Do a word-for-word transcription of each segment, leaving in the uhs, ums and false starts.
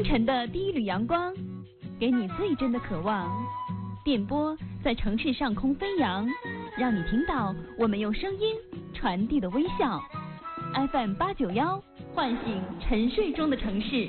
晨的第一缕阳光，给你最真的渴望。电波在城市上空飞扬，让你听到我们用声音传递的微笑。F M 八九幺，唤醒沉睡中的城市。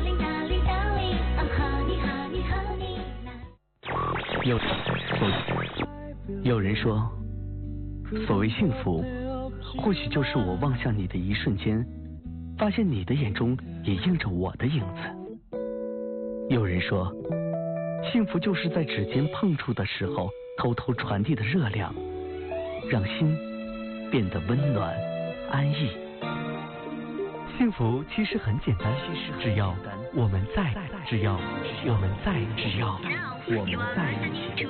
有有人说，所谓幸福，或许就是我望向你的一瞬间，发现你的眼中也映着我的影子。有人说，幸福就是在指尖碰触的时候，偷偷传递的热量，让心变得温暖安逸。幸福其实很简单，只要我们在，只要我们在，只要我们在一起。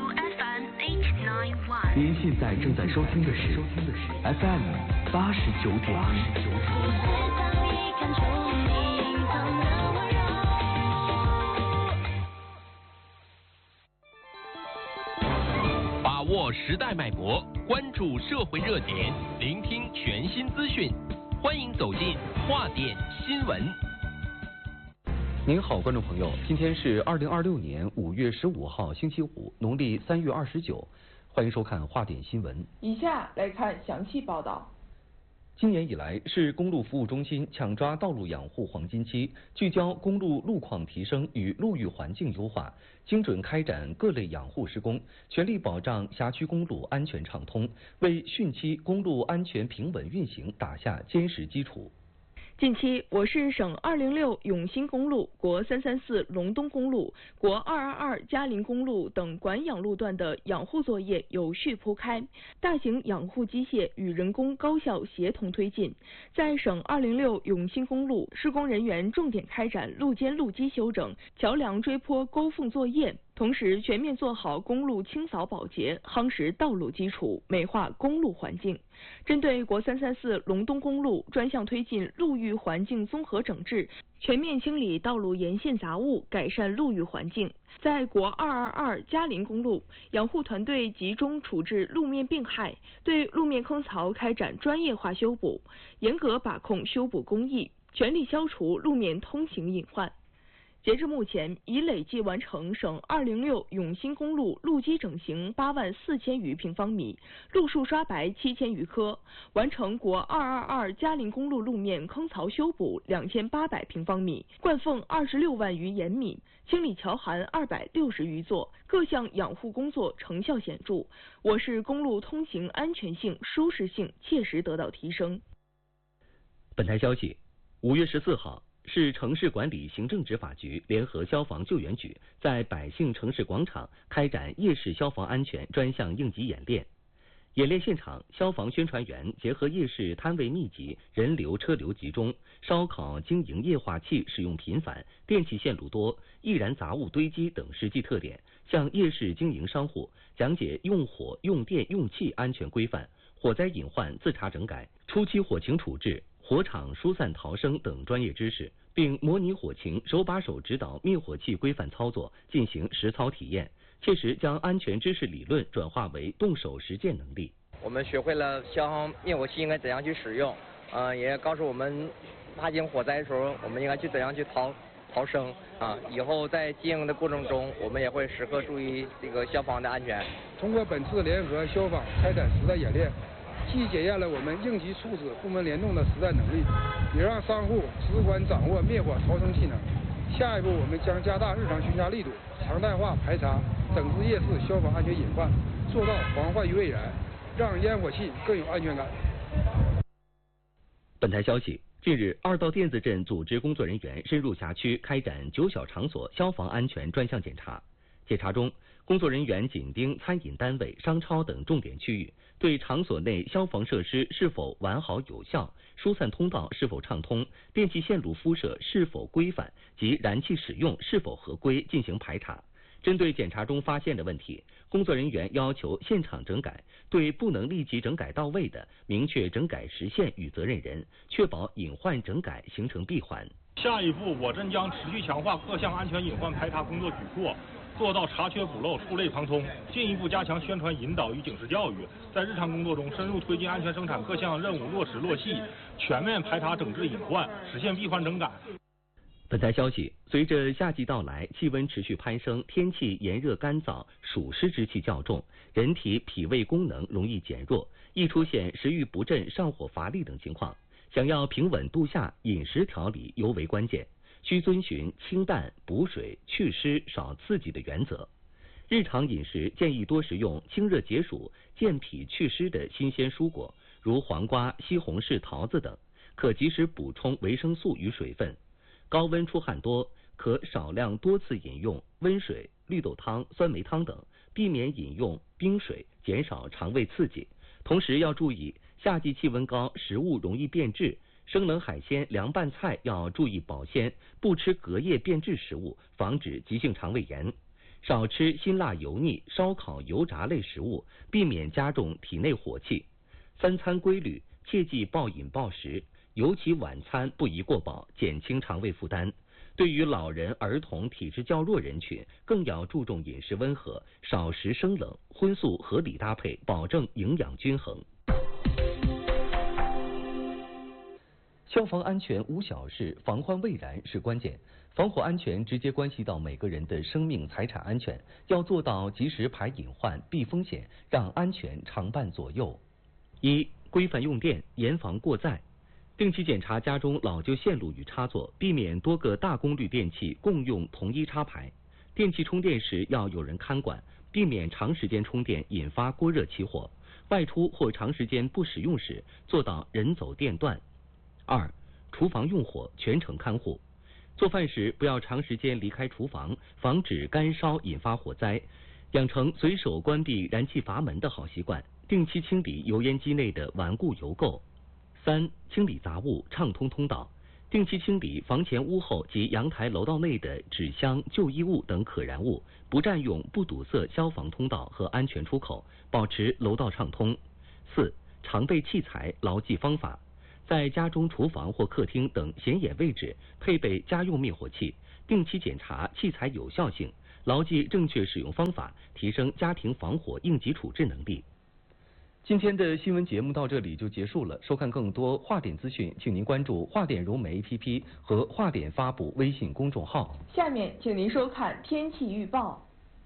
您现在正在收听的是 F M 八十九点一。 把握时代脉搏，关注社会热点，聆听全新资讯。欢迎走进话点新闻。 您好，观众朋友，今天是二零二六年五月十五号，星期五，农历三月二十九。欢迎收看话点新闻。 以下来看详细报道。 今年以来，市公路服务中心抢抓道路养护黄金期，聚焦公路路况提升与路域环境优化，精准开展各类养护施工，全力保障辖区公路安全畅通，为汛期公路安全平稳运行打下坚实基础。 近期，我市省二零六永新公路、国三三四隆东公路、国二二二嘉陵公路等管养路段的养护作业有序铺开，大型养护机械与人工高效协同推进。在省二零六永新公路，施工人员重点开展路肩路基修整、桥梁追坡沟缝作业，同时全面做好公路清扫保洁，夯实道路基础，美化公路环境。针对国三三四隆东公路，专项推进路域环境综合整治，全面清理道路沿线杂物，改善路域环境。在国二二二嘉陵公路，养护团队集中处置路面病害，对路面坑槽开展专业化修补，严格把控修补工艺，全力消除路面通行隐患。截至目前，已累计完成省二零六永新公路路基整形八万四千余平方米，路树刷白七千余棵，完成国二二二嘉陵公路路面坑槽修补两千八百平方米，灌缝二十六万余延米，清理桥涵二百六十余座，各项养护工作成效显著，我市公路通行安全性、舒适性切实得到提升。 本台消息，五月十四号。市城市管理行政执法局联合消防救援局在百姓城市广场开展夜市消防安全专项应急演练。演练现场，消防宣传员结合夜市摊位密集、人流车流集中、烧烤经营液化气使用频繁、电气线路多、易燃杂物堆积等实际特点，向夜市经营商户讲解用火、用电、用气安全规范、火灾隐患自查整改、初期火情处置、火场疏散逃生等专业知识，并模拟火情，手把手指导灭火器规范操作，进行实操体验，切实将安全知识理论转化为动手实践能力。 我们学会了消防灭火器应该怎样去使用，呃，也告诉我们发生火灾的时候，我们应该去怎样去逃逃生啊。以后在经营的过程中，我们也会时刻注意这个消防的安全。 通过本次联合消防开展实战演练，既检验了我们应急处置部门联动的实战能力，也让商户直观掌握灭火逃生技能。下一步，我们将加大日常巡查力度，常态化排查整治夜市消防安全隐患，做到防患于未然，让烟火气更有安全感。 本台消息，近日，二道店子镇组织工作人员深入辖区开展九小场所消防安全专项检查。检查中，工作人员紧盯餐饮单位、商超等重点区域，对场所内消防设施是否完好有效、疏散通道是否畅通、电气线路敷设是否规范及燃气使用是否合规进行排查。针对检查中发现的问题，工作人员要求现场整改，对不能立即整改到位的，明确整改时限与责任人，确保隐患整改形成闭环。 下一步，我镇将持续强化各项安全隐患排查工作举措，做到查缺补漏、触类旁通，进一步加强宣传引导与警示教育，在日常工作中深入推进安全生产各项任务落实落细，全面排查整治隐患，实现闭环整改。 本台消息，随着夏季到来，气温持续攀升，天气炎热干燥，暑湿之气较重，人体脾胃功能容易减弱，易出现食欲不振、上火乏力等情况。想要平稳度夏，饮食调理尤为关键，需遵循清淡、补水、祛湿、少刺激的原则。日常饮食建议多食用清热解暑、健脾祛湿的新鲜蔬果，如黄瓜、西红柿、桃子等，可及时补充维生素与水分。高温出汗多，可少量多次饮用温水、绿豆汤、酸梅汤等，避免饮用冰水，减少肠胃刺激。同时要注意，夏季气温高，食物容易变质，生冷海鲜、凉拌菜要注意保鲜，不吃隔夜变质食物，防止急性肠胃炎。少吃辛辣油腻、烧烤、油炸类食物，避免加重体内火气。三餐规律，切忌暴饮暴食。尤其晚餐不宜过饱，减轻肠胃负担。对于老人、儿童、体质较弱人群，更要注重饮食温和，少食生冷，荤素合理搭配，保证营养均衡。消防安全无小事，防患未然是关键。防火安全直接关系到每个人的生命财产安全，要做到及时排隐患、避风险，让安全常伴左右。一、规范用电，严防过载。定期检查家中老旧线路与插座，避免多个大功率电器共用同一插排。电器充电时要有人看管，避免长时间充电引发过热起火。外出或长时间不使用时，做到人走电断。二、厨房用火全程看护。做饭时不要长时间离开厨房，防止干烧引发火灾。养成随手关闭燃气阀门的好习惯，定期清理油烟机内的顽固油垢。三、清理杂物，畅通通道。定期清理房前屋后及阳台楼道内的纸箱、旧衣物等可燃物，不占用、不堵塞消防通道和安全出口，保持楼道畅通。四、常备器材，牢记方法。在家中厨房或客厅等显眼位置配备家用灭火器，定期检查器材有效性，牢记正确使用方法，提升家庭防火应急处置能力。今天的新闻节目到这里就结束了。收看更多华点资讯，请您关注华点融媒 A P P 和华点发布微信公众号。 下面请您收看天气预报。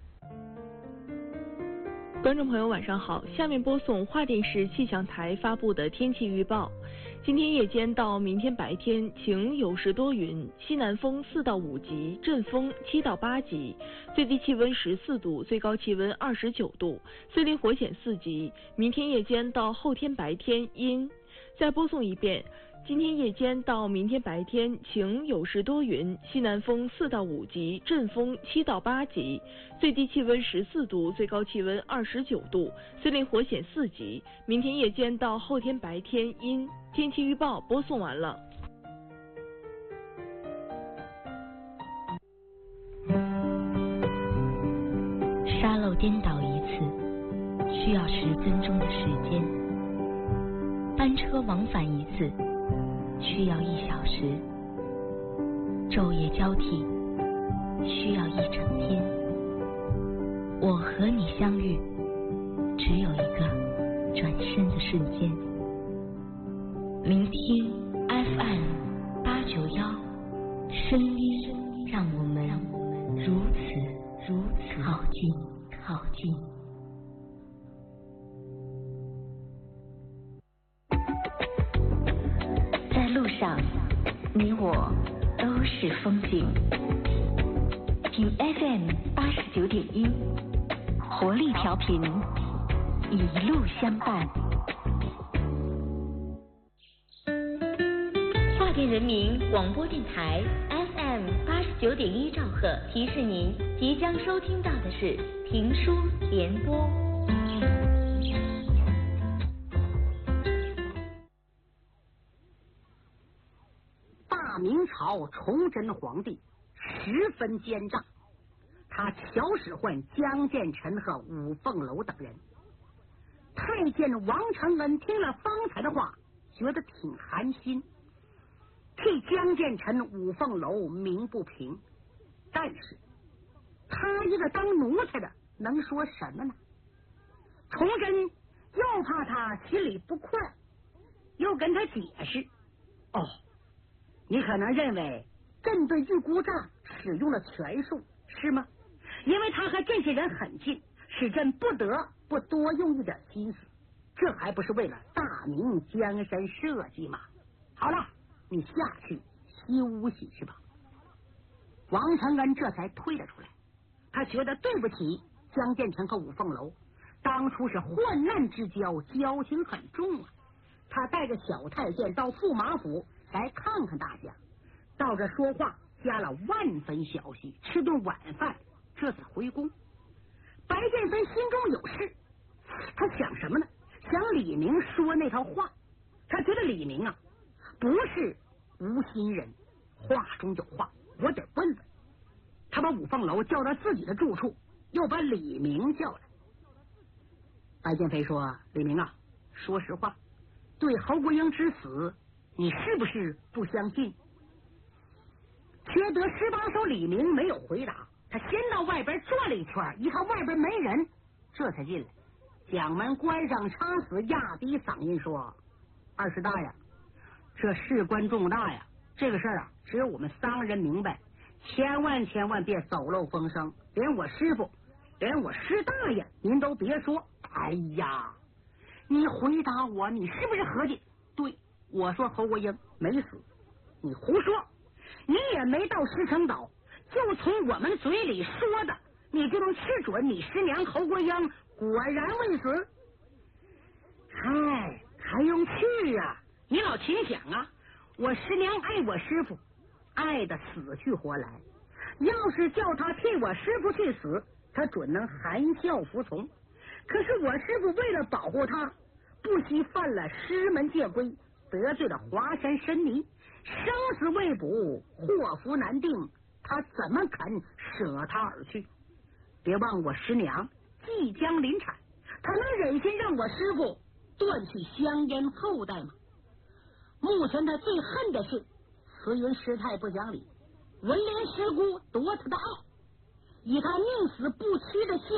观众朋友晚上好，下面播送华电市气象台发布的天气预报。今天夜间到明天白天晴有时多云，西南风四到五级，阵风七到八级，最低气温十四度，最高气温二十九度，森林火险四级。明天夜间到后天白天阴。再播送一遍。今天夜间到明天白天晴有时多云，西南风四到五级，阵风七到八级，最低气温十四度，最高气温二十九度，森林火险四级。明天夜间到后天白天阴。天气预报播送完了。 沙漏颠倒一次需要十分钟的时间，班车往返一次需要一小时，昼夜交替需要一整天。我和你相遇，只有一个转身的瞬间。聆听 F M 八九幺，声音让我们如此如此靠近靠近。在路上，你我都是风景。听 F M 八十九点一，活力调频，一路相伴。华电人民广播电台 F M 八十九点一兆赫提示您，即将收听到的是评书联播。 大明朝崇祯皇帝十分奸诈，他巧使唤江建成和五凤楼等人。太监王承恩听了方才的话，觉得挺寒心，替江建成、五凤楼鸣不平。但是他一个当奴才的能说什么呢？崇祯又怕他心里不快，又跟他解释：哦，你可能认为朕对玉姑丈使用了权术，是吗？因为他和这些人很近，使朕不得不多用一点心思，这还不是为了大明江山社稷吗？好了，你下去休息去吧。王承恩这才退了出来，他觉得对不起江建成和五凤楼，当初是患难之交，交情很重啊。他带着小太监到驸马府来看看大家，照着说话加了万分小心，吃顿晚饭，这才回宫。白剑飞心中有事，他想什么呢？想李明说那套话。他觉得李明啊不是无心人，话中有话，我得问问。他把五凤楼叫到自己的住处，又把李明叫来。白剑飞说：“李明啊，说实话，对侯国英之死，你是不是不相信？”缺德十八手李明没有回答，他先到外边转了一圈，一看外边没人，这才进来。蒋门关上，插死，压低嗓音说：“二师大呀，这事关重大呀，这个事儿啊，只有我们三个人明白，千万千万别走漏风声，连我师傅，连我师大爷，您都别说。哎呀，你回答我，你是不是合计？对，我说侯国英没死，你胡说，你也没到石城岛，就从我们嘴里说的，你就能吃准你师娘侯国英果然未死。嗨，还用去啊？你老请想啊，我师娘爱我师傅，爱的死去活来，要是叫他替我师傅去死，他准能含笑服从。可是我师傅为了保护他，不惜犯了师门戒规，得罪了华山神尼，生死未卜，祸福难定，他怎么肯舍他而去？别忘我师娘即将临产，他能忍心让我师傅断去香烟后代吗？目前他最恨的是慈云师太不讲理，文莲师姑夺他的爱，以他宁死不屈的性